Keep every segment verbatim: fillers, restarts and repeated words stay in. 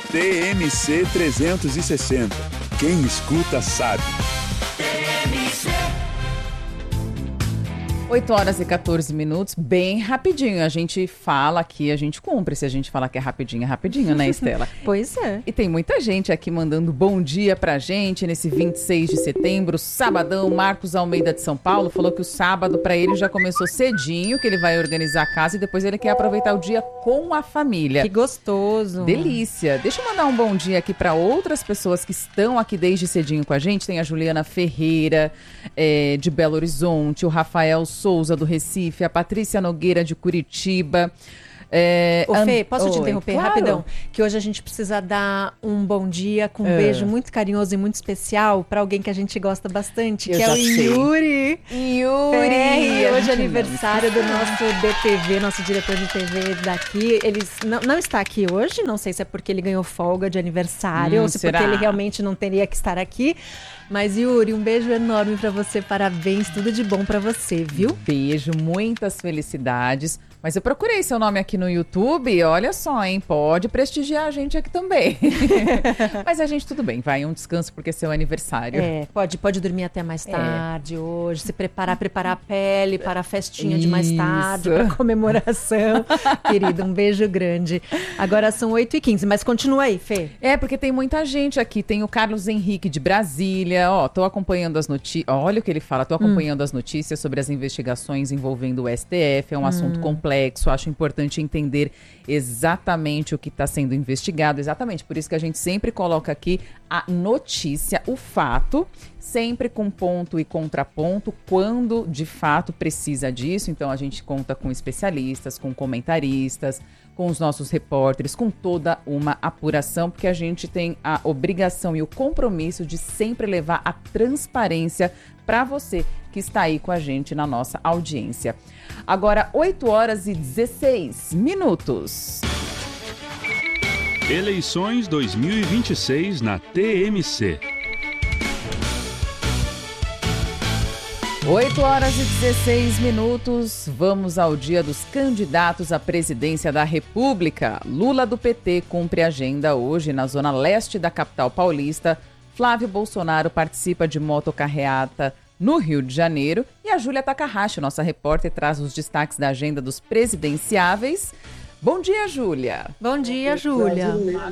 T M C trezentos e sessenta. Quem escuta sabe. oito horas e catorze minutos, bem rapidinho. A gente fala aqui, a gente cumpre. Se a gente falar que é rapidinho, é rapidinho, né, Estela? Pois é. E tem muita gente aqui mandando bom dia pra gente nesse vinte e seis de setembro, sabadão. Marcos Almeida de São Paulo falou que o sábado pra ele já começou cedinho, que ele vai organizar a casa e depois ele quer aproveitar o dia com a família. Que gostoso. Delícia. Deixa eu mandar um bom dia aqui pra outras pessoas que estão aqui desde cedinho com a gente. Tem a Juliana Ferreira, é, de Belo Horizonte, o Rafael Souza do Recife, a Patrícia Nogueira de Curitiba. É, Ô, Fê, posso Oi, te interromper claro. rapidão? Que hoje a gente precisa dar um bom dia com um é. beijo muito carinhoso e muito especial para alguém que a gente gosta bastante, Eu que é o sei. Yuri. Yuri! É, hoje é aniversário do nosso D T V, nosso diretor de T V daqui. Ele não, não está aqui hoje, não sei se é porque ele ganhou folga de aniversário hum, ou se será? porque ele realmente não teria que estar aqui. Mas, Yuri, um beijo enorme pra você, parabéns, tudo de bom pra você, viu? Beijo, muitas felicidades. Mas eu procurei seu nome aqui no YouTube, olha só, hein? Pode prestigiar a gente aqui também. Mas a gente, tudo bem, vai um descanso porque é seu aniversário. É, pode, pode dormir até mais tarde é. hoje, se preparar, preparar a pele para a festinha Isso. de mais tarde, para a comemoração. Querida, um beijo grande. Agora são oito e quinze, mas continua aí, Fê. É, porque tem muita gente aqui, tem o Carlos Henrique de Brasília, ó, tô acompanhando as notícias, olha o que ele fala, tô acompanhando hum. as notícias sobre as investigações envolvendo o S T F, é um hum. assunto complexo. Acho importante entender exatamente o que está sendo investigado, exatamente por isso que a gente sempre coloca aqui a notícia, o fato, sempre com ponto e contraponto, quando de fato precisa disso. Então a gente conta com especialistas, com comentaristas, com os nossos repórteres, com toda uma apuração, porque a gente tem a obrigação e o compromisso de sempre levar a transparência para você que está aí com a gente na nossa audiência. Agora, oito horas e dezesseis minutos. Eleições dois mil e vinte e seis na T M C. oito horas e dezesseis minutos, vamos ao dia dos candidatos à presidência da República. Lula do P T cumpre agenda hoje na zona leste da capital paulista. Flávio Bolsonaro participa de motocarreata no Rio de Janeiro. E a Júlia Takahashi, nossa repórter, traz os destaques da agenda dos presidenciáveis. Bom dia, Júlia. Bom dia, Júlia.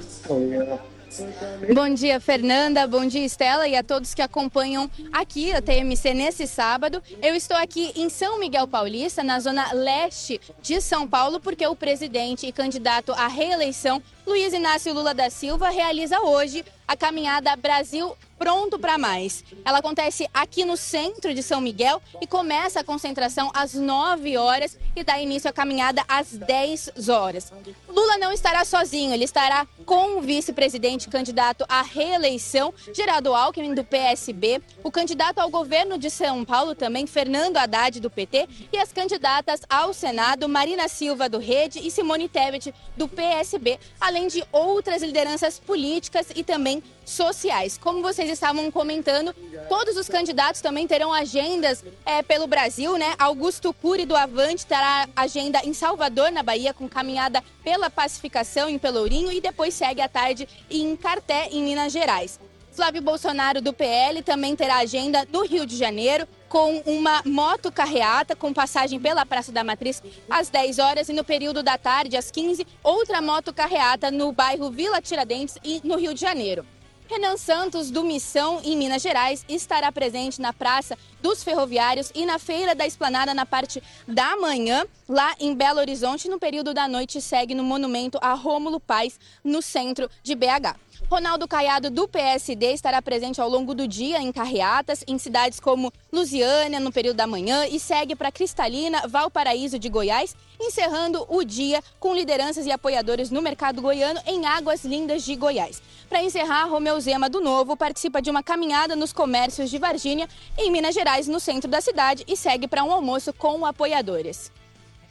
Bom dia, Fernanda. Bom dia, Estela, e a todos que acompanham aqui a T M C nesse sábado. Eu estou aqui em São Miguel Paulista, na zona leste de São Paulo, porque o presidente e candidato à reeleição, Luiz Inácio Lula da Silva, realiza hoje a caminhada Brasil Pronto para Mais. Ela acontece aqui no centro de São Miguel e começa a concentração às nove horas e dá início à caminhada às dez horas. Lula não estará sozinho, ele estará com o vice-presidente candidato à reeleição, Geraldo Alckmin, do P S B, o candidato ao governo de São Paulo também, Fernando Haddad, do P T, e as candidatas ao Senado, Marina Silva, do Rede, e Simone Tebet, do P S B, além de outras lideranças políticas e também sociais. Como vocês estavam comentando, todos os candidatos também terão agendas é, pelo Brasil, né? Augusto Cury, do Avante, terá agenda em Salvador, na Bahia, com caminhada pela pacificação em Pelourinho, e depois segue à tarde em Carté, em Minas Gerais. Flávio Bolsonaro, do P L, também terá agenda no Rio de Janeiro, com uma motocarreata com passagem pela Praça da Matriz às dez horas e no período da tarde, às quinze, outra motocarreata no bairro Vila Tiradentes e no Rio de Janeiro. Renan Santos, do Missão, em Minas Gerais, estará presente na Praça dos Ferroviários e na Feira da Esplanada na parte da manhã, lá em Belo Horizonte. No período da noite, segue no Monumento a Rômulo Paes, no centro de B H. Ronaldo Caiado, do P S D, estará presente ao longo do dia em carreatas em cidades como Lusiânia, no período da manhã, e segue para Cristalina, Valparaíso de Goiás, encerrando o dia com lideranças e apoiadores no mercado goiano em Águas Lindas de Goiás. Para encerrar, Romeu Zema, do Novo, participa de uma caminhada nos comércios de Varginha, em Minas Gerais, no centro da cidade, e segue para um almoço com apoiadores.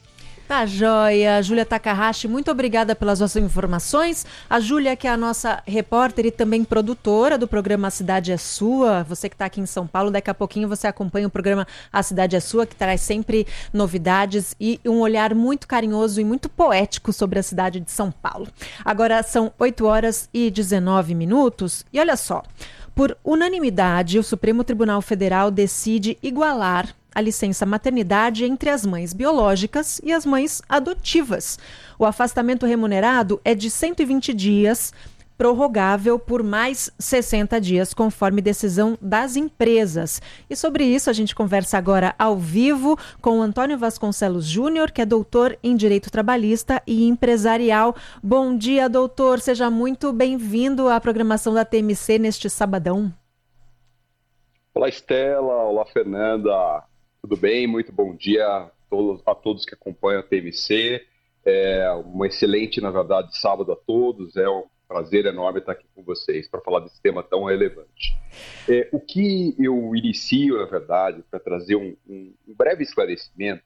Tá joia. Júlia Takahashi, muito obrigada pelas suas informações. A Júlia, que é a nossa repórter e também produtora do programa A Cidade é Sua. Você que está aqui em São Paulo, daqui a pouquinho você acompanha o programa A Cidade é Sua, que traz sempre novidades e um olhar muito carinhoso e muito poético sobre a cidade de São Paulo. Agora são oito horas e dezenove minutos e olha só, por unanimidade, o Supremo Tribunal Federal decide igualar a licença maternidade entre as mães biológicas e as mães adotivas. O afastamento remunerado é de cento e vinte dias, prorrogável por mais sessenta dias, conforme decisão das empresas. E sobre isso a gente conversa agora ao vivo com o Antônio Vasconcelos Júnior, que é doutor em Direito Trabalhista e Empresarial. Bom dia, doutor. Seja muito bem-vindo à programação da T M C neste sabadão. Olá, Estela. Olá, Fernanda. Tudo bem? Muito bom dia a todos, a todos que acompanham a T M C. É um excelente, na verdade, sábado a todos. É um prazer enorme estar aqui com vocês para falar desse tema tão relevante. É, o que eu inicio, na verdade, para trazer um, um, um breve esclarecimento,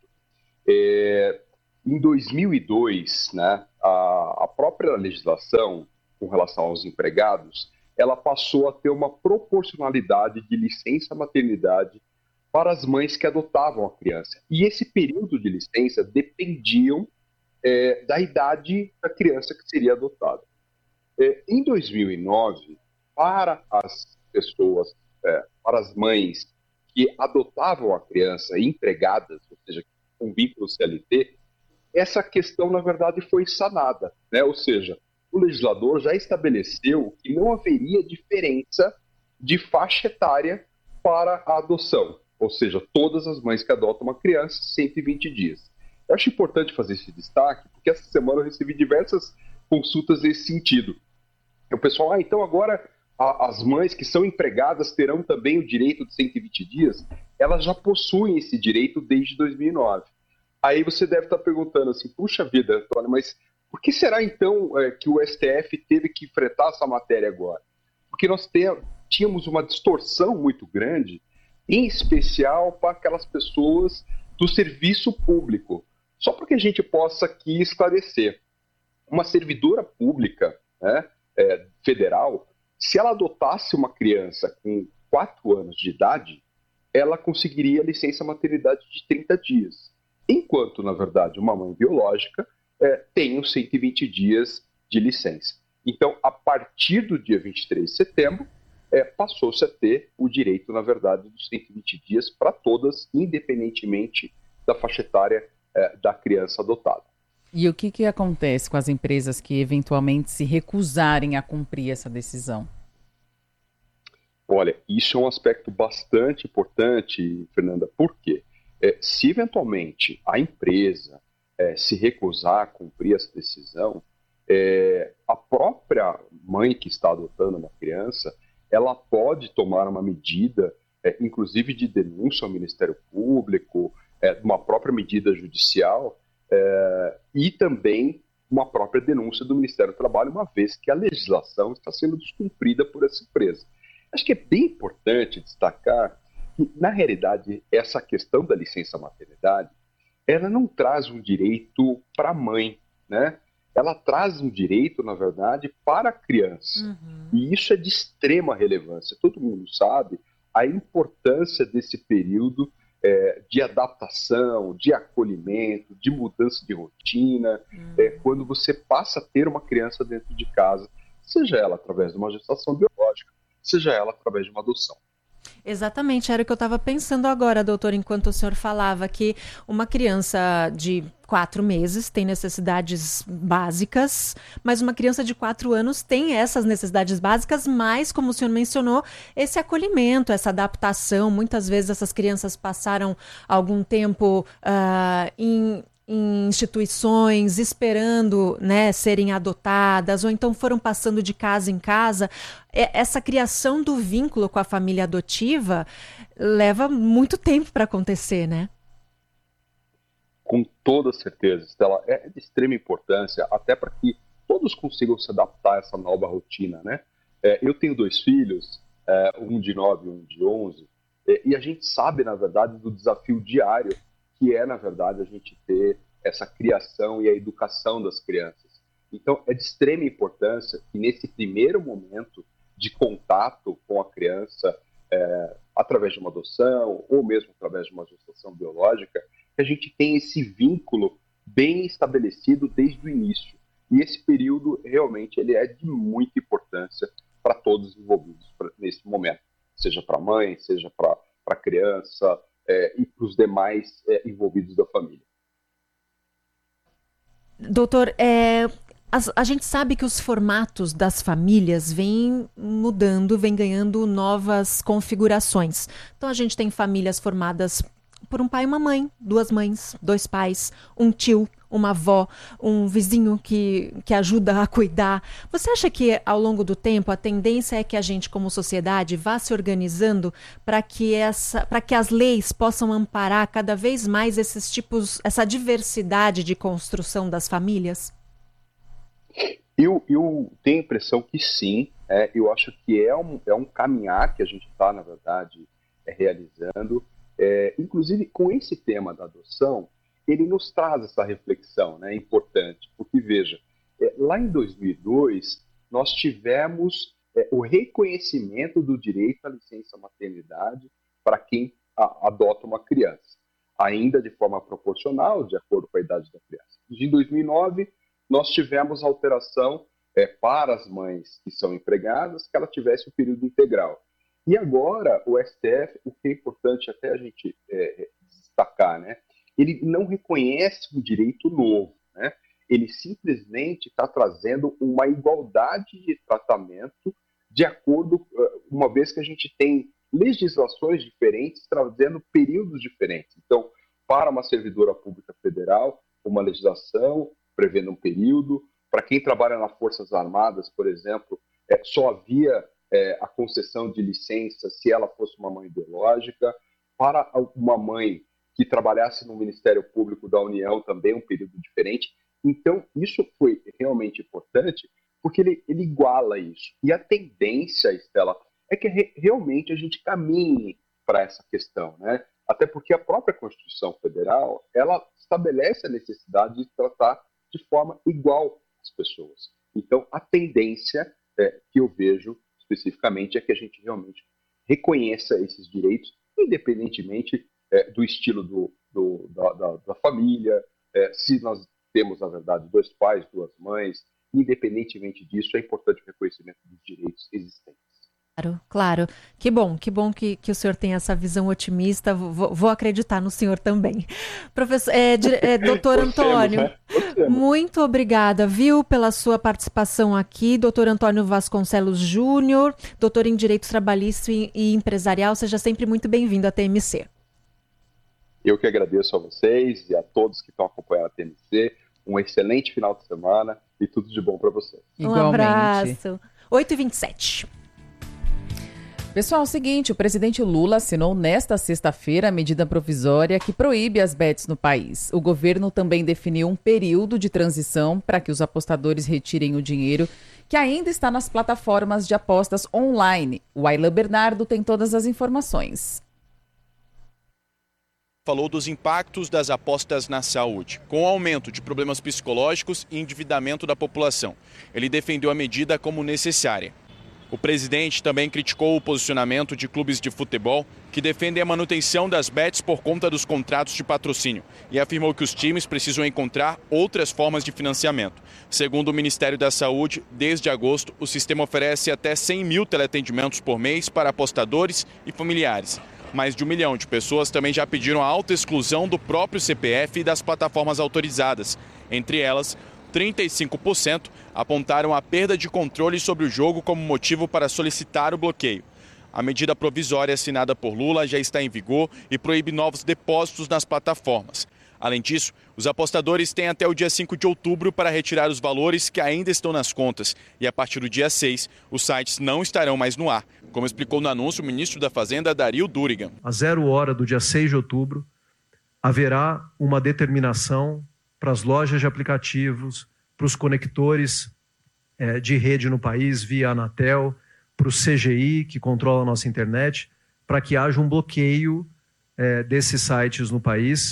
é, em dois mil e dois, né, a, a própria legislação com relação aos empregados, ela passou a ter uma proporcionalidade de licença maternidade para as mães que adotavam a criança. E esse período de licença dependiam é, da idade da criança que seria adotada. É, em dois mil e nove, para as pessoas, é, para as mães que adotavam a criança empregadas, ou seja, com vínculo C L T, essa questão, na verdade, foi sanada, né? Ou seja, o legislador já estabeleceu que não haveria diferença de faixa etária para a adoção. Ou seja, todas as mães que adotam uma criança, cento e vinte dias. Eu acho importante fazer esse destaque, porque essa semana eu recebi diversas consultas nesse sentido. O pessoal, ah, então agora a, as mães que são empregadas terão também o direito de cento e vinte dias? Elas já possuem esse direito desde dois mil e nove. Aí você deve estar perguntando assim, puxa vida, Antônio, mas por que será então é, que o S T F teve que enfrentar essa matéria agora? Porque nós te, tínhamos uma distorção muito grande, em especial para aquelas pessoas do serviço público. Só para que a gente possa aqui esclarecer. Uma servidora pública, né, é, federal, se ela adotasse uma criança com quatro anos de idade, ela conseguiria licença maternidade de trinta dias. Enquanto, na verdade, uma mãe biológica é, tem os cento e vinte dias de licença. Então, a partir do dia vinte e três de setembro, É, passou-se a ter o direito, na verdade, dos cento e vinte dias para todas, independentemente da faixa etária é, da criança adotada. E o que, que acontece com as empresas que eventualmente se recusarem a cumprir essa decisão? Olha, isso é um aspecto bastante importante, Fernanda. Por quê? É, se eventualmente a empresa é, se recusar a cumprir essa decisão, é, a própria mãe que está adotando uma criança, ela pode tomar uma medida, é, inclusive de denúncia ao Ministério Público, é, uma própria medida judicial é, e também uma própria denúncia do Ministério do Trabalho, uma vez que a legislação está sendo descumprida por essa empresa. Acho que é bem importante destacar que, na realidade, essa questão da licença maternidade, ela não traz um direito para a mãe, né? Ela traz um direito, na verdade, para a criança. Uhum. E isso é de extrema relevância. Todo mundo sabe a importância desse período é, de adaptação, de acolhimento, de mudança de rotina, uhum. é, quando você passa a ter uma criança dentro de casa, seja ela através de uma gestação biológica, seja ela através de uma adoção. Exatamente, era o que eu estava pensando agora, doutor, enquanto o senhor falava que uma criança de quatro meses tem necessidades básicas, mas uma criança de quatro anos tem essas necessidades básicas, mas, como o senhor mencionou, esse acolhimento, essa adaptação. Muitas vezes essas crianças passaram algum tempo uh, em... em instituições, esperando, né, serem adotadas, ou então foram passando de casa em casa. Essa criação do vínculo com a família adotiva leva muito tempo para acontecer, né? Com toda certeza, Estela, é de extrema importância, até para que todos consigam se adaptar a essa nova rotina, né? É, eu tenho dois filhos, é, um de nove e um de onze, é, e a gente sabe, na verdade, do desafio diário que é, na verdade, a gente ter essa criação e a educação das crianças. Então, é de extrema importância que nesse primeiro momento de contato com a criança, é, através de uma adoção ou mesmo através de uma gestação biológica, que a gente tenha esse vínculo bem estabelecido desde o início. E esse período, realmente, ele é de muita importância para todos os envolvidos pra, nesse momento, seja para a mãe, seja para a criança é, e para os demais é, envolvidos da família. Doutor, é, a, a gente sabe que os formatos das famílias vêm mudando, vêm ganhando novas configurações. Então a gente tem famílias formadas por um pai e uma mãe, duas mães, dois pais, um tio, uma avó, um vizinho que, que ajuda a cuidar. Você acha que ao longo do tempo a tendência é que a gente como sociedade vá se organizando para que, essa, para que as leis possam amparar cada vez mais esses tipos, essa diversidade de construção das famílias? Eu, eu tenho a impressão que sim. É, eu acho que é um, é um caminhar que a gente está, na verdade, é, realizando. É, inclusive, com esse tema da adoção, ele nos traz essa reflexão, né, importante, porque, veja, é, lá em dois mil e dois, nós tivemos é, o reconhecimento do direito à licença maternidade para quem a, adota uma criança, ainda de forma proporcional, de acordo com a idade da criança. Em dois mil e nove, nós tivemos a alteração é, para as mães que são empregadas, que ela tivesse o período integral. E agora, o S T F, o que é importante até a gente é, destacar, né? Ele não reconhece um direito novo, né? Ele simplesmente está trazendo uma igualdade de tratamento de acordo, uma vez que a gente tem legislações diferentes trazendo períodos diferentes. Então, para uma servidora pública federal, uma legislação prevendo um período. Para quem trabalha nas Forças Armadas, por exemplo, é, só havia é, a concessão de licença se ela fosse uma mãe biológica. Para uma mãe que trabalhasse no Ministério Público da União, também um período diferente. Então, isso foi realmente importante, porque ele, ele iguala isso. E a tendência, Estela, é que re, realmente a gente caminhe para essa questão, né? Até porque a própria Constituição Federal, ela estabelece a necessidade de tratar de forma igual as pessoas. Então, a tendência é, que eu vejo especificamente é que a gente realmente reconheça esses direitos, independentemente é, do estilo do, do, da, da, da família, é, se nós temos, na verdade, dois pais, duas mães, independentemente disso, é importante o reconhecimento dos direitos existentes. Claro, claro. Que bom, que bom que, que o senhor tem essa visão otimista. Vou, vou acreditar no senhor também. Professor, é, é, doutor Antônio, né? Muito obrigada, viu, pela sua participação aqui. Doutor Antônio Vasconcelos Júnior, doutor em Direito Trabalhista e, e Empresarial. Seja sempre muito bem-vindo à T M C. Eu que agradeço a vocês e a todos que estão acompanhando a T M C. Um excelente final de semana e tudo de bom para vocês. Um abraço. oito e vinte e sete. Pessoal, é o seguinte, o presidente Lula assinou nesta sexta-feira a medida provisória que proíbe as bets no país. O governo também definiu um período de transição para que os apostadores retirem o dinheiro que ainda está nas plataformas de apostas online. O Aylan Bernardo tem todas as informações. Falou dos impactos das apostas na saúde, com o aumento de problemas psicológicos e endividamento da população. Ele defendeu a medida como necessária. O presidente também criticou o posicionamento de clubes de futebol que defendem a manutenção das bets por conta dos contratos de patrocínio e afirmou que os times precisam encontrar outras formas de financiamento. Segundo o Ministério da Saúde, desde agosto, o sistema oferece até cem mil teleatendimentos por mês para apostadores e familiares. Mais de um milhão de pessoas também já pediram a autoexclusão do próprio C P F e das plataformas autorizadas. Entre elas, trinta e cinco por cento apontaram a perda de controle sobre o jogo como motivo para solicitar o bloqueio. A medida provisória assinada por Lula já está em vigor e proíbe novos depósitos nas plataformas. Além disso, os apostadores têm até o dia cinco de outubro para retirar os valores que ainda estão nas contas. E a partir do dia seis, os sites não estarão mais no ar, como explicou no anúncio o ministro da Fazenda, Dario Durigan. A zero hora do dia seis de outubro, haverá uma determinação para as lojas de aplicativos, para os conectores é, de rede no país via Anatel, para o C G I, que controla a nossa internet, para que haja um bloqueio é, desses sites no país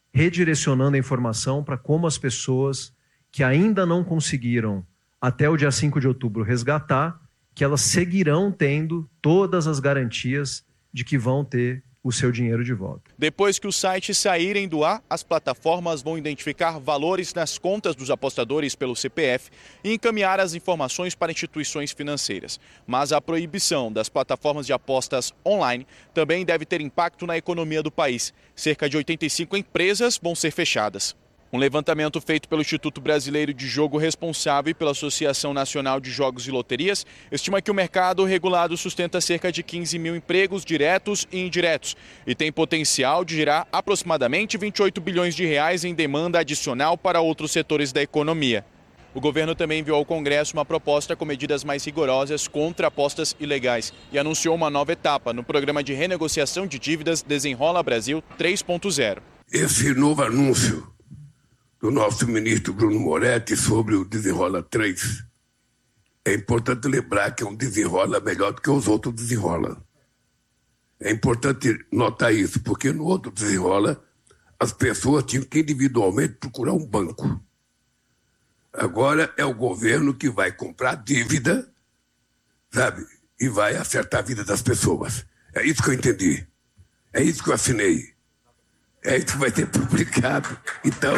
redirecionando a informação para como as pessoas que ainda não conseguiram até o dia cinco de outubro resgatar, que elas seguirão tendo todas as garantias de que vão ter o seu dinheiro de volta. Depois que os sites saírem do ar, as plataformas vão identificar valores nas contas dos apostadores pelo C P F e encaminhar as informações para instituições financeiras. Mas a proibição das plataformas de apostas online também deve ter impacto na economia do país. Cerca de oitenta e cinco empresas vão ser fechadas. Um levantamento feito pelo Instituto Brasileiro de Jogo Responsável e pela Associação Nacional de Jogos e Loterias estima que o mercado regulado sustenta cerca de quinze mil empregos diretos e indiretos e tem potencial de gerar aproximadamente vinte e oito bilhões de reais em demanda adicional para outros setores da economia. O governo também enviou ao Congresso uma proposta com medidas mais rigorosas contra apostas ilegais e anunciou uma nova etapa no programa de renegociação de dívidas Desenrola Brasil três ponto zero. Esse novo anúncio do nosso ministro Bruno Moretti sobre o Desenrola três. É importante lembrar que é um desenrola melhor do que os outros desenrola. É importante notar isso, porque no outro desenrola as pessoas tinham que individualmente procurar um banco. Agora é o governo que vai comprar dívida, sabe? E vai acertar a vida das pessoas. É isso que eu entendi. É isso que eu assinei. É isso que vai ser publicado. Então...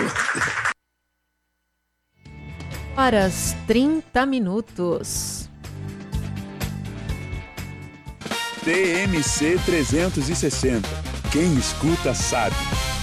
Horas trinta minutos. T M C trezentos e sessenta. Quem escuta sabe.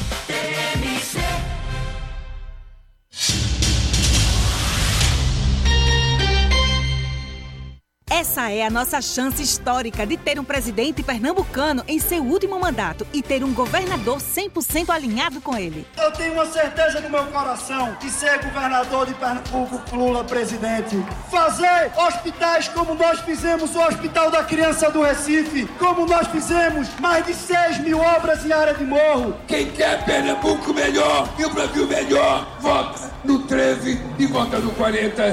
Essa é a nossa chance histórica de ter um presidente pernambucano em seu último mandato e ter um governador cem por cento alinhado com ele. Eu tenho uma certeza no meu coração que ser governador de Pernambuco, Lula presidente, fazer hospitais como nós fizemos o Hospital da Criança do Recife, como nós fizemos mais de seis mil obras em área de morro. Quem quer Pernambuco melhor e o Brasil melhor, vota no treze e vota no quarenta.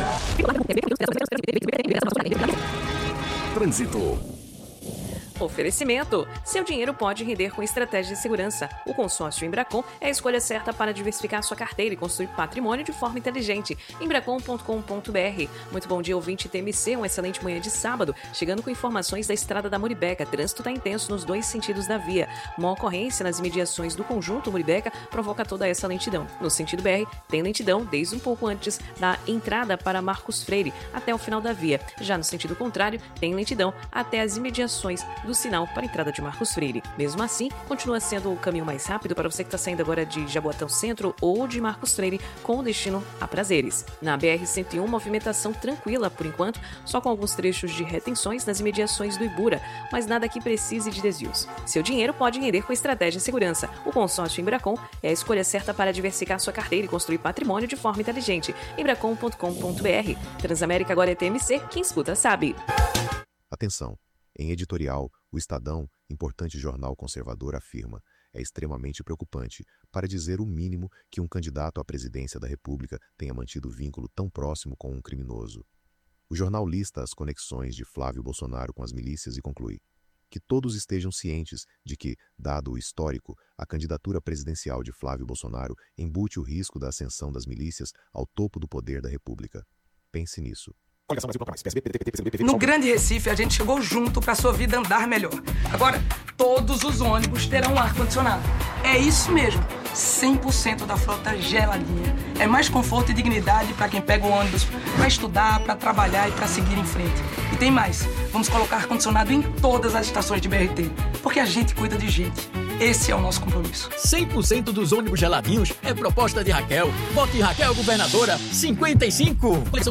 Trânsito. Oferecimento. Seu dinheiro pode render com estratégia de segurança. O consórcio Embracon é a escolha certa para diversificar sua carteira e construir patrimônio de forma inteligente. embracon ponto com ponto b r. Muito bom dia, ouvinte T M C. Um excelente manhã de sábado. Chegando com informações da estrada da Muribeca. Trânsito está intenso nos dois sentidos da via. Uma ocorrência nas imediações do conjunto Muribeca provoca toda essa lentidão. No sentido B R, tem lentidão desde um pouco antes da entrada para Marcos Freire até o final da via. Já no sentido contrário, tem lentidão até as imediações do sinal para a entrada de Marcos Freire. Mesmo assim, continua sendo o caminho mais rápido para você que está saindo agora de Jaboatão Centro ou de Marcos Freire com o destino a Prazeres. Na B R cento e um, movimentação tranquila por enquanto, só com alguns trechos de retenções nas imediações do Ibura, mas nada que precise de desvios. Seu dinheiro pode render com estratégia de segurança. O consórcio Embracon é a escolha certa para diversificar sua carteira e construir patrimônio de forma inteligente. embracon ponto com ponto b r. Transamérica agora é T M C, quem escuta sabe. Atenção. Em editorial, o Estadão, importante jornal conservador, afirma: é extremamente preocupante, para dizer o mínimo, que um candidato à presidência da República tenha mantido vínculo tão próximo com um criminoso. O jornal lista as conexões de Flávio Bolsonaro com as milícias e conclui que todos estejam cientes de que, dado o histórico, a candidatura presidencial de Flávio Bolsonaro embute o risco da ascensão das milícias ao topo do poder da República. Pense nisso. No Grande Recife, a gente chegou junto para sua vida andar melhor. Agora, todos os ônibus terão ar-condicionado. É isso mesmo, cem por cento da frota geladinha. É mais conforto e dignidade para quem pega o ônibus para estudar, para trabalhar e para seguir em frente. E tem mais, vamos colocar ar-condicionado em todas as estações de B R T, porque a gente cuida de gente. Esse é o nosso compromisso. cem por cento dos ônibus geladinhos é proposta de Raquel. Vote Raquel Governadora cinquenta e cinco.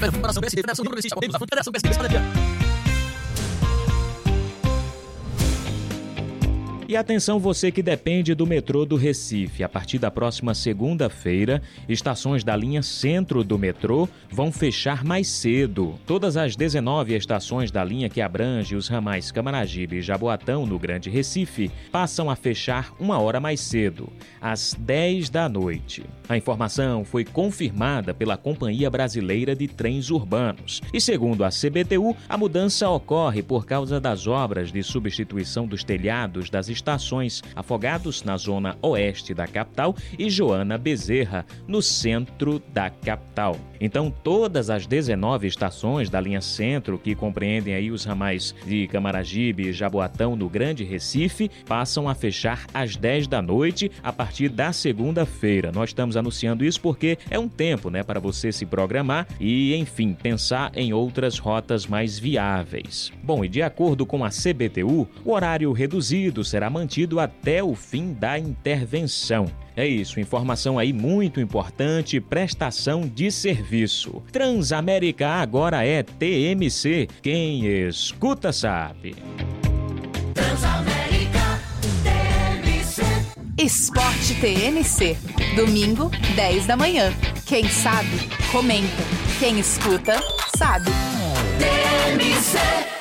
E atenção você que depende do metrô do Recife. A partir da próxima segunda-feira, estações da linha centro do metrô vão fechar mais cedo. Todas as dezenove estações da linha que abrange os ramais Camaragibe e Jaboatão, no Grande Recife, passam a fechar uma hora mais cedo, às dez da noite. A informação foi confirmada pela Companhia Brasileira de Trens Urbanos. E segundo a C B T U, a mudança ocorre por causa das obras de substituição dos telhados das estações, Afogados na zona oeste da capital e Joana Bezerra, no centro da capital. Então, todas as dezenove estações da linha Centro, que compreendem aí os ramais de Camaragibe e Jaboatão no Grande Recife, passam a fechar às dez da noite a partir da segunda-feira. Nós estamos anunciando isso porque é um tempo, né, para você se programar e, enfim, pensar em outras rotas mais viáveis. Bom, e de acordo com a C B T U, o horário reduzido será mantido até o fim da intervenção. É isso, informação aí muito importante, prestação de serviço. Transamérica agora é T M C, quem escuta sabe. Transamérica T M C. Esporte T M C, domingo, dez da manhã. Quem sabe, comenta. Quem escuta, sabe. T M C.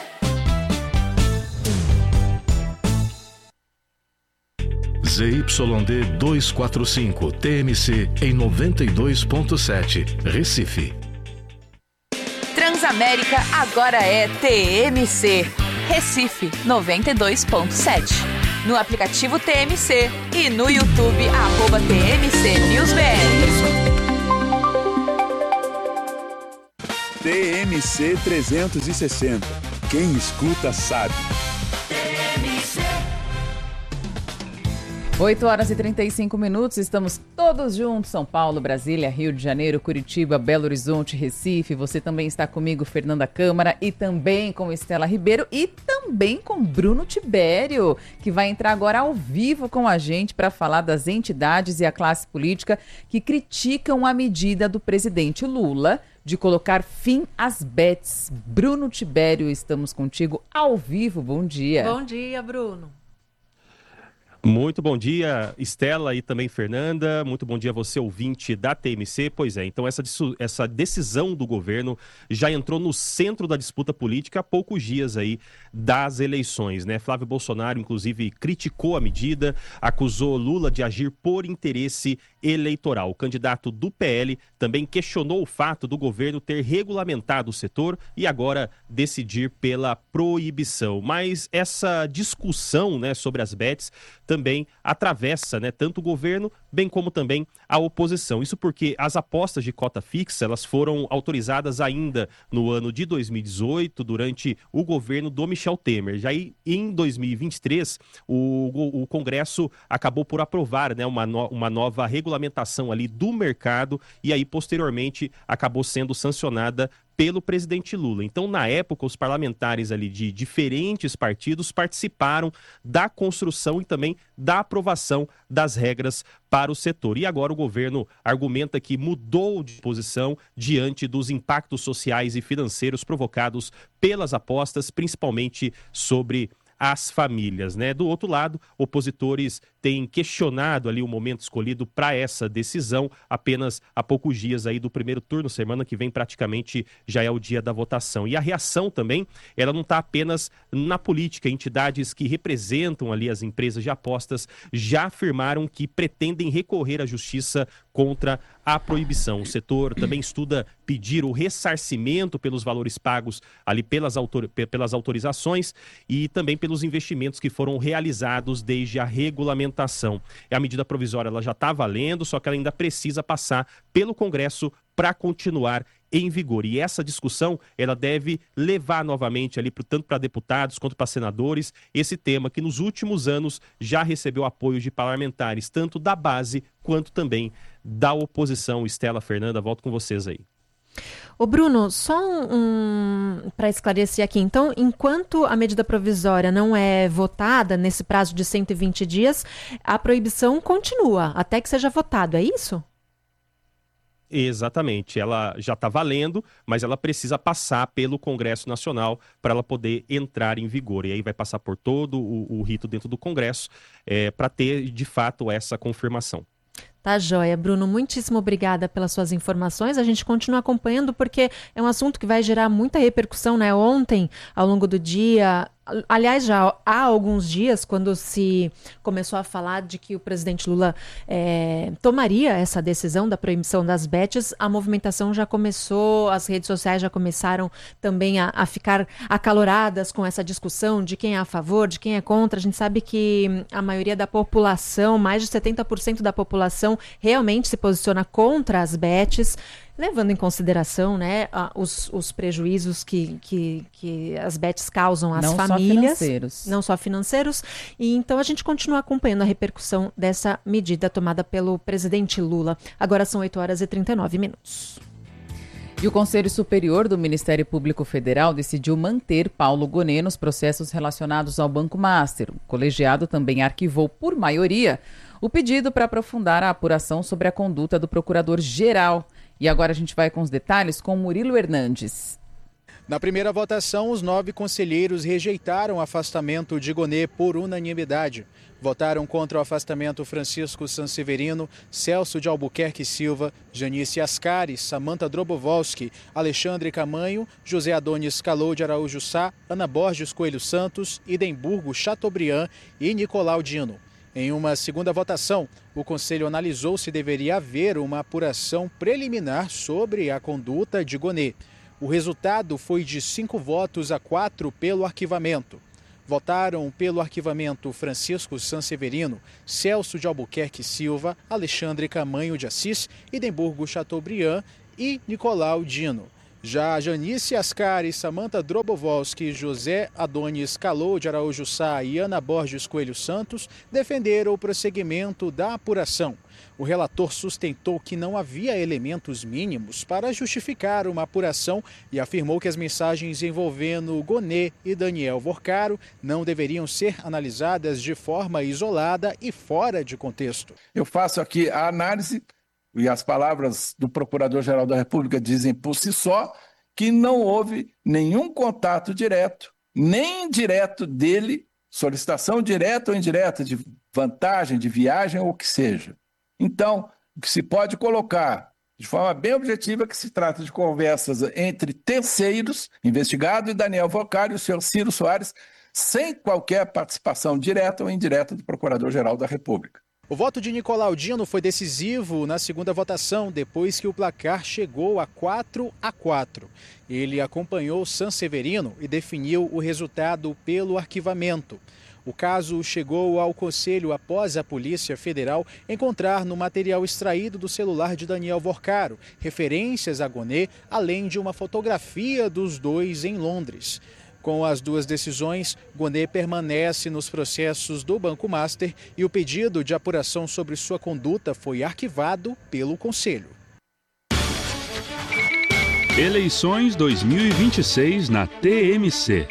Z Y D duzentos e quarenta e cinco T M C em noventa e dois ponto sete, Recife. Transamérica agora é T M C, Recife noventa e dois ponto sete. No aplicativo T M C e no YouTube, arroba T M C News B R. T M C trezentos e sessenta. Quem escuta sabe. oito horas e trinta e cinco minutos, estamos todos juntos, São Paulo, Brasília, Rio de Janeiro, Curitiba, Belo Horizonte, Recife. Você também está comigo, Fernanda Câmara, e também com Estela Ribeiro e também com Bruno Tibério, que vai entrar agora ao vivo com a gente para falar das entidades e a classe política que criticam a medida do presidente Lula de colocar fim às bets. Bruno Tibério, estamos contigo ao vivo, bom dia. Bom dia, Bruno. Muito bom dia, Estela e também Fernanda. Muito bom dia a você, ouvinte da T M C. Pois é, então essa, essa decisão do governo já entrou no centro da disputa política há poucos dias aí das eleições, né? Flávio Bolsonaro, inclusive, criticou a medida, acusou Lula de agir por interesse eleitoral. O candidato do P L também questionou o fato do governo ter regulamentado o setor e agora decidir pela proibição. Mas essa discussão, né, sobre as bets também atravessa, né, tanto o governo, bem como também a oposição. Isso porque as apostas de cota fixa, elas foram autorizadas ainda no ano de dois mil e dezoito, durante o governo do Michel Temer. Já em dois mil e vinte e três, o, o Congresso acabou por aprovar, né, uma, no, uma nova regulamentação ali do mercado e aí, posteriormente, acabou sendo sancionada pelo presidente Lula. Então, na época, os parlamentares ali de diferentes partidos participaram da construção e também da aprovação das regras para o setor. E agora o governo argumenta que mudou de posição diante dos impactos sociais e financeiros provocados pelas apostas, principalmente sobre as famílias, né? Do outro lado, opositores têm questionado ali o momento escolhido para essa decisão, apenas há poucos dias aí do primeiro turno, semana que vem praticamente já é o dia da votação. E a reação também, ela não está apenas na política. Entidades que representam ali as empresas de apostas já afirmaram que pretendem recorrer à justiça contra a proibição. O setor também estuda pedir o ressarcimento pelos valores pagos ali pelas, autor... pelas autorizações e também pelos investimentos que foram realizados desde a regulamentação. A medida provisória ela já está valendo, só que ela ainda precisa passar pelo Congresso para continuar em vigor. E essa discussão, ela deve levar novamente ali, tanto para deputados quanto para senadores, esse tema que nos últimos anos já recebeu apoio de parlamentares, tanto da base quanto também da oposição. Estela, Fernanda, volto com vocês aí. Ô Bruno, só um, um para esclarecer aqui, então, enquanto a medida provisória não é votada nesse prazo de cento e vinte dias, a proibição continua até que seja votado, é isso? Exatamente, ela já está valendo, mas ela precisa passar pelo Congresso Nacional para ela poder entrar em vigor. E aí vai passar por todo o, o rito dentro do Congresso é, para ter, de fato, essa confirmação. Tá joia, Bruno, muitíssimo obrigada pelas suas informações. A gente continua acompanhando porque é um assunto que vai gerar muita repercussão, né? Ontem, ao longo do dia, aliás, já há alguns dias, quando se começou a falar de que o presidente Lula é, tomaria essa decisão da proibição das bets, a movimentação já começou, as redes sociais já começaram também a, a ficar acaloradas com essa discussão de quem é a favor, de quem é contra. A gente sabe que a maioria da população, mais de setenta por cento da população, realmente se posiciona contra as bets, levando em consideração, né, os, os prejuízos que, que, que as bets causam às não famílias. Não só financeiros. Não só financeiros. E então a gente continua acompanhando a repercussão dessa medida tomada pelo presidente Lula. Agora são oito horas e trinta e nove minutos. E o Conselho Superior do Ministério Público Federal decidiu manter Paulo Gonet nos processos relacionados ao Banco Master. O colegiado também arquivou, por maioria, o pedido para aprofundar a apuração sobre a conduta do procurador-geral. E agora a gente vai com os detalhes com Murilo Hernandes. Na primeira votação, os nove conselheiros rejeitaram o afastamento de Gonet por unanimidade. Votaram contra o afastamento Francisco Sanseverino, Celso de Albuquerque Silva, Janice Ascari, Samantha Drobovolski, Alexandre Camanho, José Adonis Calou de Araújo Sá, Ana Borges Coelho Santos, Idemburgo Chateaubriand e Nicolau Dino. Em uma segunda votação, o Conselho analisou se deveria haver uma apuração preliminar sobre a conduta de Gonet. O resultado foi de cinco votos a quatro pelo arquivamento. Votaram pelo arquivamento Francisco Sanseverino, Celso de Albuquerque Silva, Alexandre Camanho de Assis, Idemburgo Chateaubriand e Nicolau Dino. Já Janice Ascari, Samantha Drobovolski, José Adonis Calou de Araújo Sá e Ana Borges Coelho Santos defenderam o prosseguimento da apuração. O relator sustentou que não havia elementos mínimos para justificar uma apuração e afirmou que as mensagens envolvendo Gonet e Daniel Vorcaro não deveriam ser analisadas de forma isolada e fora de contexto. Eu faço aqui a análise, e as palavras do Procurador-Geral da República dizem por si só, que não houve nenhum contato direto, nem indireto dele, solicitação direta ou indireta de vantagem, de viagem ou o que seja. Então, o que se pode colocar de forma bem objetiva é que se trata de conversas entre terceiros, investigado e Daniel Vorcaro e o senhor Ciro Soares, sem qualquer participação direta ou indireta do Procurador-Geral da República. O voto de Nicolau Dino foi decisivo na segunda votação, depois que o placar chegou a quatro a quatro. Ele acompanhou Sanseverino e definiu o resultado pelo arquivamento. O caso chegou ao Conselho após a Polícia Federal encontrar no material extraído do celular de Daniel Vorcaro referências a Gonet, além de uma fotografia dos dois em Londres. Com as duas decisões, Gonet permanece nos processos do Banco Master e o pedido de apuração sobre sua conduta foi arquivado pelo Conselho. Eleições dois mil e vinte e seis na T M C.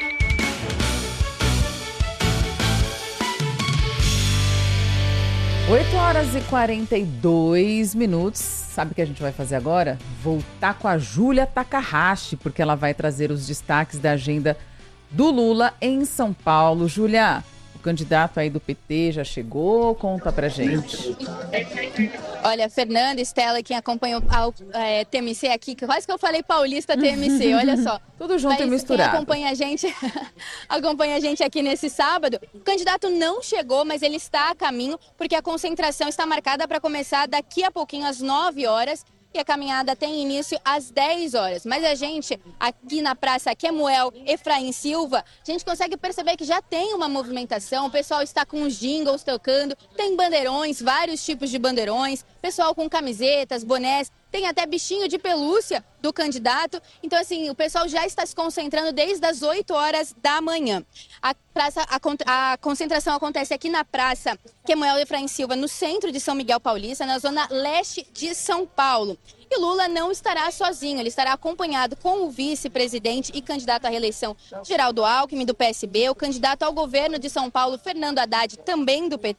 oito horas e quarenta e dois minutos. Sabe o que a gente vai fazer agora? Voltar com a Júlia Takahashi, porque ela vai trazer os destaques da agenda do Lula em São Paulo. Júlia, o candidato aí do P T já chegou? Conta pra gente. Olha, Fernanda, Estela, quem acompanhou a é, T M C aqui, quase que eu falei paulista T M C, olha só. Tudo junto Mas e misturado. Quem acompanha a gente, acompanha a gente aqui nesse sábado, o candidato não chegou, mas ele está a caminho, porque a concentração está marcada para começar daqui a pouquinho, às nove horas, e a caminhada tem início às dez horas. Mas a gente, aqui na Praça Quemuel Efraim Silva, a gente consegue perceber que já tem uma movimentação, o pessoal está com os jingles tocando, tem bandeirões, vários tipos de bandeirões, pessoal com camisetas, bonés, tem até bichinho de pelúcia do candidato. Então, assim, o pessoal já está se concentrando desde as oito horas da manhã. A, praça, a, a concentração acontece aqui na Praça Quemuel Efraim Silva, no centro de São Miguel Paulista, na zona leste de São Paulo. E Lula não estará sozinho, ele estará acompanhado com o vice-presidente e candidato à reeleição Geraldo Alckmin, do P S B, o candidato ao governo de São Paulo, Fernando Haddad, também do P T,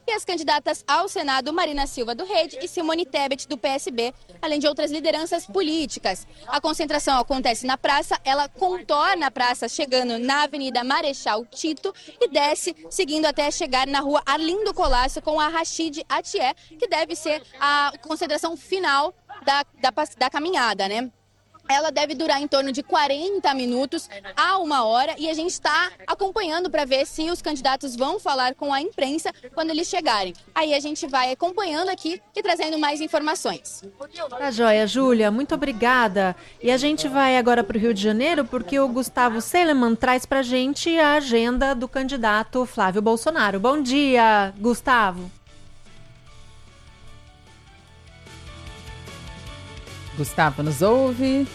e as candidatas ao Senado Marina Silva do Rede e Simone Tebet do P S B, além de outras lideranças políticas. A concentração acontece na praça, ela contorna a praça chegando na Avenida Marechal Tito e desce seguindo até chegar na rua Arlindo Colasso com a Rachid Atié, que deve ser a concentração final da, da, da caminhada, né? Ela deve durar em torno de quarenta minutos a uma hora e a gente está acompanhando para ver se os candidatos vão falar com a imprensa quando eles chegarem. Aí a gente vai acompanhando aqui e trazendo mais informações. Tá joia, Júlia, muito obrigada. E a gente vai agora para o Rio de Janeiro porque o Gustavo Seleman traz para a gente a agenda do candidato Flávio Bolsonaro. Bom dia, Gustavo. Gustavo nos ouve.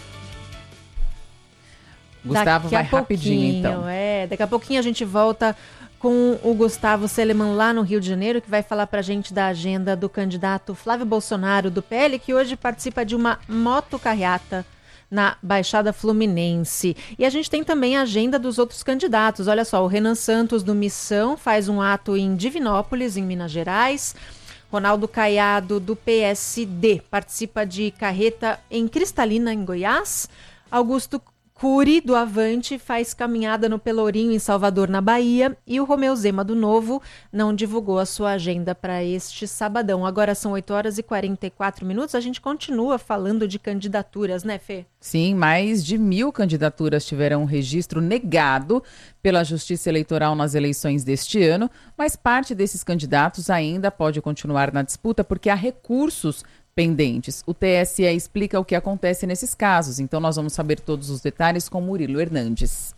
Gustavo daqui vai rapidinho, então. É, daqui a pouquinho a gente volta com o Gustavo Seleman lá no Rio de Janeiro, que vai falar pra gente da agenda do candidato Flávio Bolsonaro do P L, que hoje participa de uma motocarreata na Baixada Fluminense. E a gente tem também a agenda dos outros candidatos. Olha só, o Renan Santos do Missão faz um ato em Divinópolis, em Minas Gerais. Ronaldo Caiado, do P S D, participa de carreta em Cristalina, em Goiás. Augusto Cury, do Avante, faz caminhada no Pelourinho, em Salvador, na Bahia. E o Romeu Zema, do Novo, não divulgou a sua agenda para este sabadão. Agora são oito horas e quarenta e quatro minutos. A gente continua falando de candidaturas, né, Fê? Sim, mais de mil candidaturas tiveram registro negado pela Justiça Eleitoral nas eleições deste ano, mas parte desses candidatos ainda pode continuar na disputa porque há recursos pendentes. O T S E explica o que acontece nesses casos, então nós vamos saber todos os detalhes com Murilo Hernandes.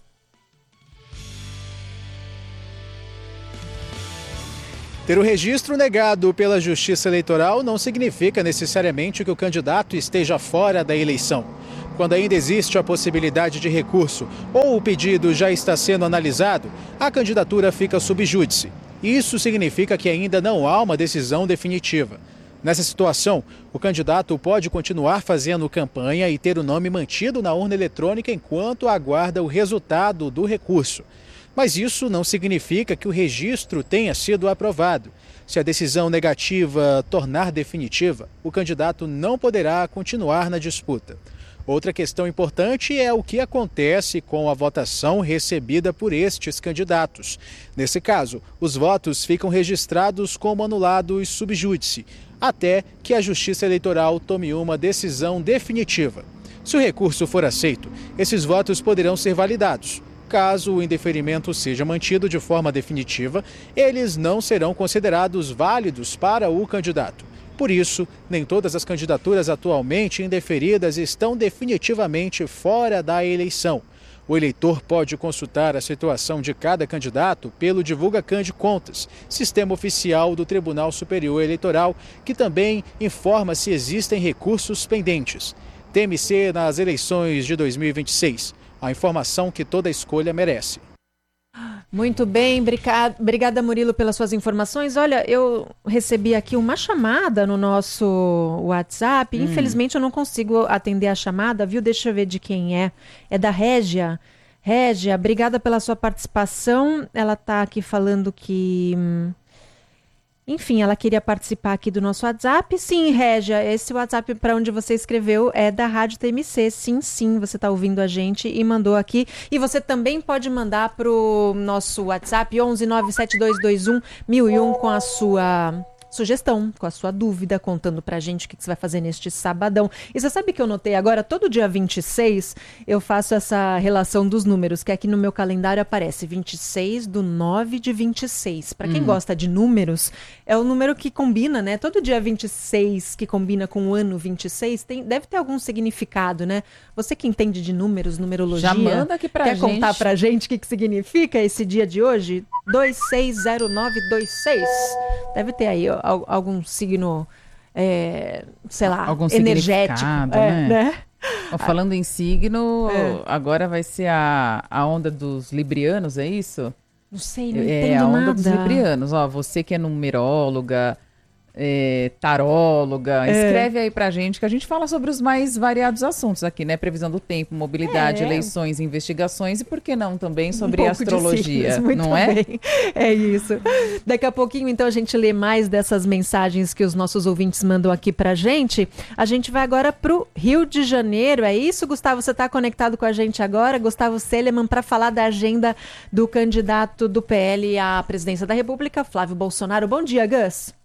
Ter o registro negado pela Justiça Eleitoral não significa necessariamente que o candidato esteja fora da eleição. Quando ainda existe a possibilidade de recurso ou o pedido já está sendo analisado, a candidatura fica sub júdice. Isso significa que ainda não há uma decisão definitiva. Nessa situação, o candidato pode continuar fazendo campanha e ter o nome mantido na urna eletrônica enquanto aguarda o resultado do recurso. Mas isso não significa que o registro tenha sido aprovado. Se a decisão negativa tornar definitiva, o candidato não poderá continuar na disputa. Outra questão importante é o que acontece com a votação recebida por estes candidatos. Nesse caso, os votos ficam registrados como anulados sub júdice, até que a Justiça Eleitoral tome uma decisão definitiva. Se o recurso for aceito, esses votos poderão ser validados. Caso o indeferimento seja mantido de forma definitiva, eles não serão considerados válidos para o candidato. Por isso, nem todas as candidaturas atualmente indeferidas estão definitivamente fora da eleição. O eleitor pode consultar a situação de cada candidato pelo DivulgaCan de Contas, sistema oficial do Tribunal Superior Eleitoral, que também informa se existem recursos pendentes. T M C nas eleições de dois mil e vinte e seis. A informação que toda escolha merece. Muito bem, obrigada Murilo pelas suas informações. Olha, eu recebi aqui uma chamada no nosso WhatsApp, hum. Infelizmente eu não consigo atender a chamada, viu? Deixa eu ver de quem é. É da Régia. Régia, obrigada pela sua participação. Ela está aqui falando que... Enfim, ela queria participar aqui do nosso WhatsApp. Sim, Régia, esse WhatsApp para onde você escreveu é da Rádio T M C. Sim, sim, você está ouvindo a gente e mandou aqui. E você também pode mandar para o nosso WhatsApp onze nove sete dois dois um mil e um com a sua sugestão, com a sua dúvida, contando pra gente o que você vai fazer neste sabadão. E você sabe que eu notei agora, todo dia vinte e seis, eu faço essa relação dos números, que aqui no meu calendário aparece vinte e seis do nove de vinte e seis. Pra quem hum. gosta de números, é o número que combina, né? Todo dia vinte e seis que combina com o ano vinte e seis, tem, deve ter algum significado, né? Você que entende de números, numerologia, já manda aqui pra quer gente. contar pra gente o que, que significa esse dia de hoje? dois seis zero nove dois seis. Deve ter aí ó, algum signo, é, sei lá, algum energético. É, né? né? Falando em signo, é. agora vai ser a, a onda dos librianos, é isso? Não sei, não é, entendo a onda nada. dos librianos. Ó, você que é numeróloga, é, taróloga. É. Escreve aí pra gente, que a gente fala sobre os mais variados assuntos aqui, né? Previsão do tempo, mobilidade, É. eleições, investigações e, por que não, também sobre Um pouco de astrologia, signos, muito não é? bem. É isso. Daqui a pouquinho, então, a gente lê mais dessas mensagens que os nossos ouvintes mandam aqui pra gente. A gente vai agora pro Rio de Janeiro. É isso, Gustavo? Você está conectado com a gente agora? Gustavo Seleman, para falar da agenda do candidato do P L à presidência da República, Flávio Bolsonaro. Bom dia, Gus.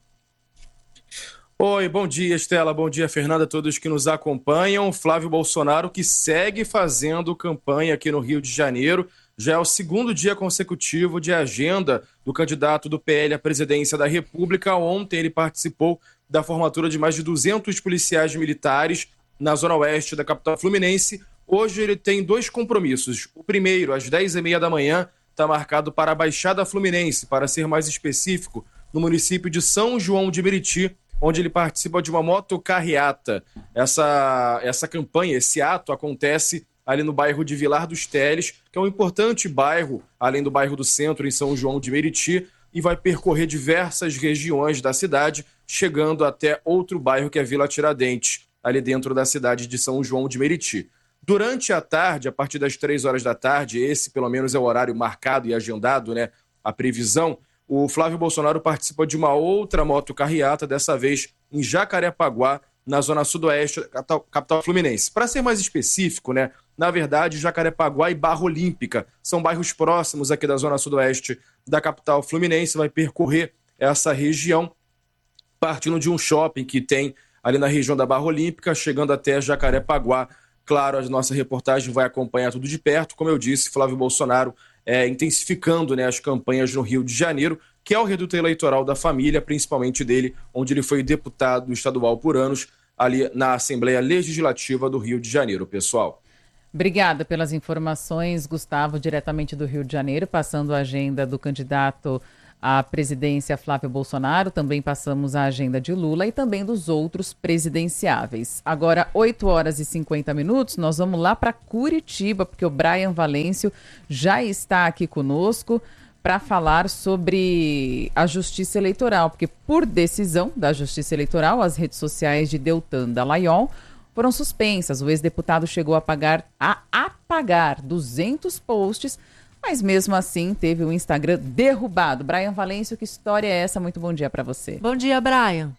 Oi, bom dia, Estela, bom dia, Fernanda, a todos que nos acompanham. Flávio Bolsonaro, que segue fazendo campanha aqui no Rio de Janeiro, já é o segundo dia consecutivo de agenda do candidato do P L à presidência da República. Ontem ele participou da formatura de mais de duzentos policiais militares na zona oeste da capital fluminense. Hoje ele tem dois compromissos. O primeiro, às dez e meia da manhã, está marcado para a Baixada Fluminense, para ser mais específico, no município de São João de Meriti, onde ele participa de uma motocarreata. Essa, essa campanha, esse ato acontece ali no bairro de Vilar dos Teles, que é um importante bairro, além do bairro do Centro, em São João de Meriti, e vai percorrer diversas regiões da cidade, chegando até outro bairro, que é Vila Tiradentes, ali dentro da cidade de São João de Meriti. Durante a tarde, a partir das três horas da tarde, esse pelo menos é o horário marcado e agendado, né, a previsão, o Flávio Bolsonaro participa de uma outra motocarreata, dessa vez em Jacarepaguá, na zona sudoeste da capital, capital fluminense. Para ser mais específico, né, na verdade, Jacarepaguá e Barra Olímpica são bairros próximos aqui da zona sudoeste da capital fluminense. Vai percorrer essa região partindo de um shopping que tem ali na região da Barra Olímpica, chegando até Jacarepaguá. Claro, a nossa reportagem vai acompanhar tudo de perto. Como eu disse, Flávio Bolsonaro é, intensificando, né, as campanhas no Rio de Janeiro, que é o reduto eleitoral da família, principalmente dele, onde ele foi deputado estadual por anos, ali na Assembleia Legislativa do Rio de Janeiro, pessoal. Obrigada pelas informações, Gustavo, diretamente do Rio de Janeiro, passando a agenda do candidato à presidência Flávio Bolsonaro. Também passamos a agenda de Lula e também dos outros presidenciáveis. Agora, oito horas e cinquenta minutos, nós vamos lá para Curitiba, porque o Brian Valêncio já está aqui conosco para falar sobre a Justiça Eleitoral, porque por decisão da Justiça Eleitoral, as redes sociais de Deltan Dallagnol foram suspensas. O ex-deputado chegou a, pagar, a apagar duzentos posts, mas mesmo assim teve o Instagram derrubado. Brian Valêncio, que história é essa? Muito bom dia para você. Bom dia, Brian.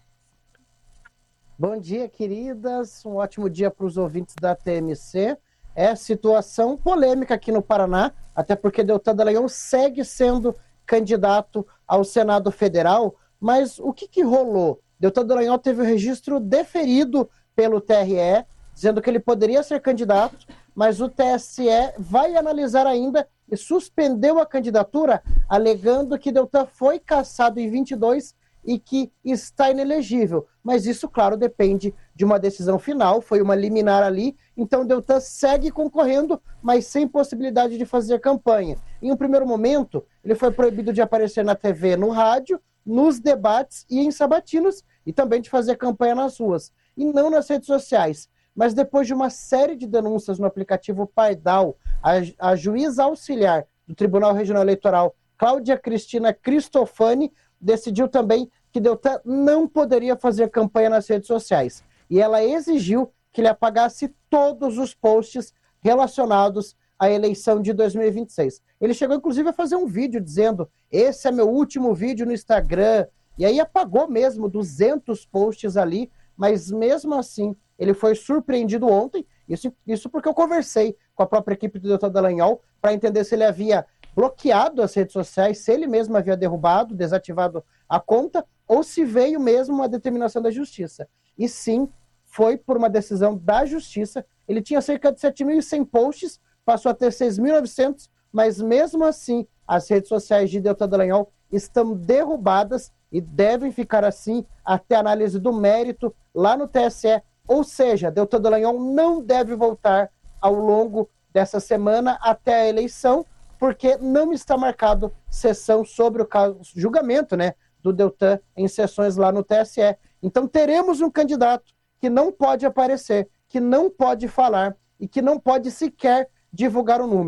Bom dia, queridas. Um ótimo dia para os ouvintes da T M C. É situação polêmica aqui no Paraná, até porque Deltan Dallagnol segue sendo candidato ao Senado Federal, mas o que, que rolou? Deltan Dallagnol teve o registro deferido pelo T R E, dizendo que ele poderia ser candidato, mas o T S E vai analisar ainda e suspendeu a candidatura, alegando que Deltan foi cassado em vinte e dois e que está inelegível. Mas isso, claro, depende de uma decisão final, foi uma liminar ali, então Deltan segue concorrendo, mas sem possibilidade de fazer campanha. Em um primeiro momento, ele foi proibido de aparecer na T V, no rádio, nos debates e em sabatinos, e também de fazer campanha nas ruas, e não nas redes sociais. Mas depois de uma série de denúncias no aplicativo Pardal, a, a juíza auxiliar do Tribunal Regional Eleitoral, Cláudia Cristina Cristofani, decidiu também que Deltan não poderia fazer campanha nas redes sociais. E ela exigiu que ele apagasse todos os posts relacionados à eleição de dois mil e vinte e seis. Ele chegou, inclusive, a fazer um vídeo dizendo: esse é meu último vídeo no Instagram. E aí apagou mesmo duzentos posts ali, mas mesmo assim ele foi surpreendido ontem. Isso, isso porque eu conversei com a própria equipe do Deltan Dallagnol para entender se ele havia bloqueado as redes sociais, se ele mesmo havia derrubado, desativado a conta, ou se veio mesmo uma determinação da Justiça. E sim, foi por uma decisão da Justiça. Ele tinha cerca de sete mil e cem posts, passou a ter seis mil e novecentos, mas mesmo assim as redes sociais de Deltan Dallagnol estão derrubadas e devem ficar assim até a análise do mérito lá no T S E. Ou seja, Deltan Dallagnol não deve voltar ao longo dessa semana até a eleição, porque não está marcado sessão sobre o caso, julgamento, né, do Deltan em sessões lá no T S E. Então teremos um candidato que não pode aparecer, que não pode falar e que não pode sequer divulgar o número.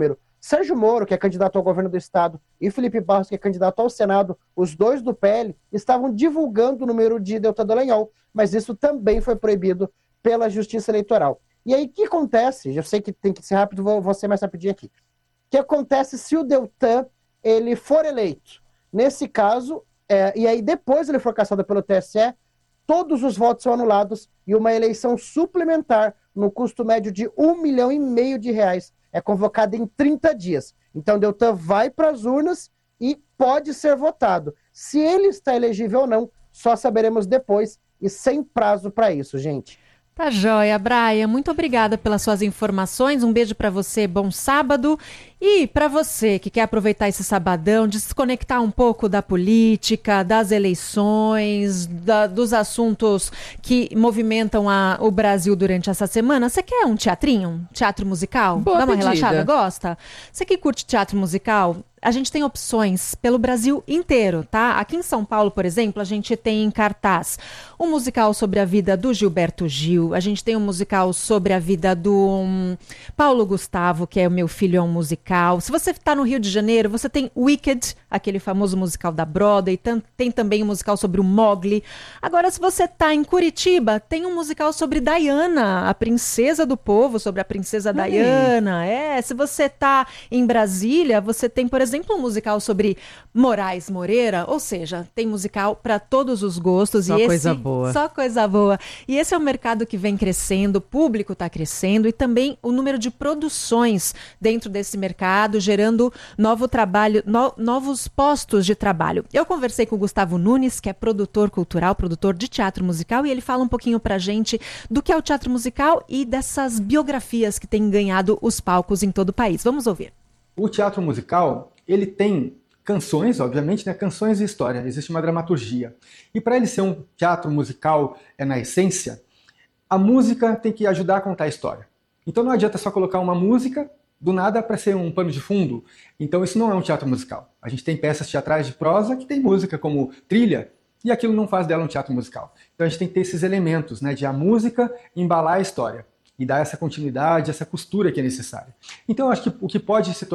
Sérgio Moro, que é candidato ao governo do estado, e Felipe Barros, que é candidato ao Senado, os dois do P L, estavam divulgando o número de Deltan Dallagnol, mas isso também foi proibido pela Justiça Eleitoral. E aí, o que acontece? Eu sei que tem que ser rápido, vou, vou ser mais rapidinho aqui. O que acontece se o Deltan ele for eleito? Nesse caso, é, e aí depois ele for cassado pelo T S E, todos os votos são anulados e uma eleição suplementar no custo médio de um milhão e meio de reais é convocada em trinta dias. Então, Deltan vai para as urnas e pode ser votado. Se ele está elegível ou não, só saberemos depois e sem prazo para isso, gente. Tá joia, Brian. Muito obrigada pelas suas informações. Um beijo para você, bom sábado. E para você que quer aproveitar esse sabadão, desconectar um pouco da política, das eleições, da, dos assuntos que movimentam a, o Brasil durante essa semana, você quer um teatrinho, um teatro musical? Boa Dá uma pedida. relaxada? Gosta? Você que curte teatro musical? A gente tem opções pelo Brasil inteiro, tá? Aqui em São Paulo, por exemplo, a gente tem em cartaz um musical sobre a vida do Gilberto Gil, a gente tem um musical sobre a vida do um, Paulo Gustavo, que é O Meu Filho é um Musical. Se você está no Rio de Janeiro, você tem Wicked, aquele famoso musical da Broadway, tem também um musical sobre o Mowgli. Agora, se você está em Curitiba, tem um musical sobre Diana, a princesa do povo, sobre a princesa Ai. Diana. É, se você está em Brasília, você tem, por exemplo, um musical sobre Moraes Moreira, ou seja, tem musical para todos os gostos. Só e coisa esse, boa. Só coisa boa. E esse é um mercado que vem crescendo, o público está crescendo e também o número de produções dentro desse mercado, gerando novo trabalho, no, novos postos de trabalho. Eu conversei com o Gustavo Nunes, que é produtor cultural, produtor de teatro musical, e ele fala um pouquinho pra gente do que é o teatro musical e dessas biografias que têm ganhado os palcos em todo o país. Vamos ouvir. O teatro musical, ele tem canções, obviamente, né? Canções e história. Existe uma dramaturgia. E para ele ser um teatro musical, é na essência, a música tem que ajudar a contar a história. Então não adianta só colocar uma música do nada para ser um pano de fundo. Então isso não é um teatro musical. A gente tem peças teatrais de prosa que tem música como trilha, e aquilo não faz dela um teatro musical. Então a gente tem que ter esses elementos, né? De a música embalar a história e dar essa continuidade, essa costura que é necessária. Então eu acho que o que pode se tornar